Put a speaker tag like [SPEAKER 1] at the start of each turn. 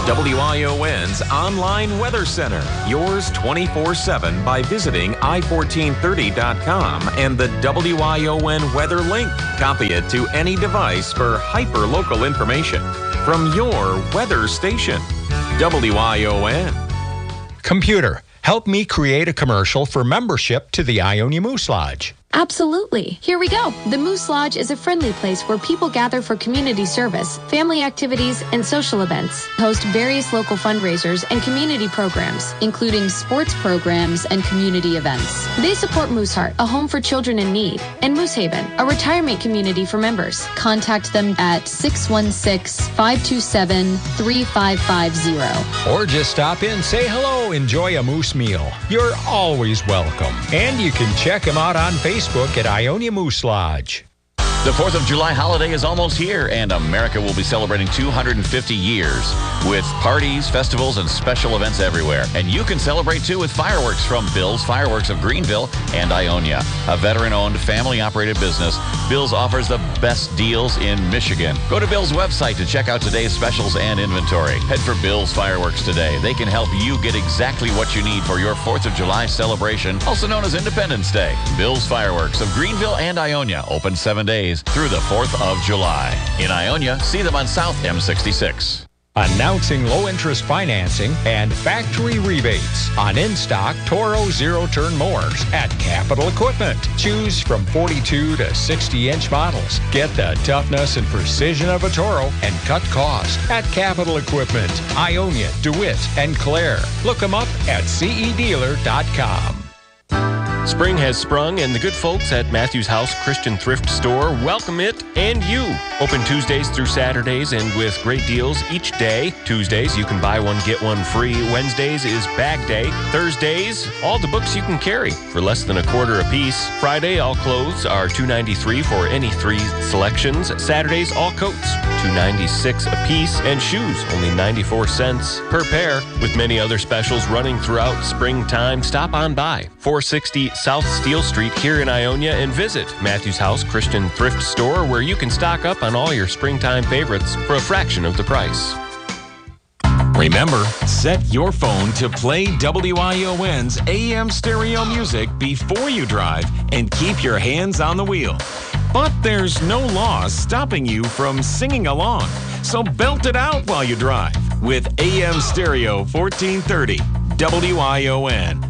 [SPEAKER 1] WION's online weather center. Yours 24/7 by visiting i1430.com and the WION weather link. Copy it to any device for hyper-local information from your weather station. WION.
[SPEAKER 2] Computer, help me create a commercial for membership to the Ionia Moose Lodge.
[SPEAKER 3] Absolutely. Here we go. The Moose Lodge is a friendly place where people gather for community service, family activities, and social events. Host various local fundraisers and community programs, including sports programs and community events. They support Mooseheart, a home for children in need, and Moose Haven, a retirement community for members. Contact them at 616-527-3550.
[SPEAKER 2] Or just stop in, say hello, enjoy a moose meal. You're always welcome. And you can check them out on Facebook at Ionia Moose Lodge.
[SPEAKER 4] The 4th of July holiday is almost here, and America will be celebrating 250 years with parties, festivals, and special events everywhere. And you can celebrate, too, with fireworks from Bill's Fireworks of Greenville and Ionia, a veteran-owned, family-operated business. Bill's offers the best deals in Michigan. Go to Bill's website to check out today's specials and inventory. Head for Bill's Fireworks today. They can help you get exactly what you need for your 4th of July celebration, also known as Independence Day. Bill's Fireworks of Greenville and Ionia, open 7 days through the 4th of July. In Ionia, see them on South M66.
[SPEAKER 2] Announcing low-interest financing and factory rebates on in-stock Toro zero-turn mowers at Capital Equipment. Choose from 42 to 60-inch models. Get the toughness and precision of a Toro and cut cost at Capital Equipment, Ionia, DeWitt, and Clare. Look them up at cedealer.com.
[SPEAKER 5] Spring has sprung, and the good folks at Matthews House Christian Thrift Store welcome it and you. Open Tuesdays through Saturdays and with great deals each day. Tuesdays, you can buy one, get one free. Wednesdays is bag day. Thursdays, all the books you can carry for less than $0.25 a piece. Friday, all clothes are $2.93 for any 3 selections. Saturdays, all coats, $2.96 a piece, and shoes, only 94 cents per pair. With many other specials running throughout springtime, stop on by 460 South Steel Street here in Ionia and visit Matthews House Christian Thrift Store, where you can stock up on all your springtime favorites for a fraction of the price.
[SPEAKER 1] Remember, set your phone to play WION's AM stereo music before you drive and keep your hands on the wheel. But there's no law stopping you from singing along, so belt it out while you drive with AM stereo 1430 WION.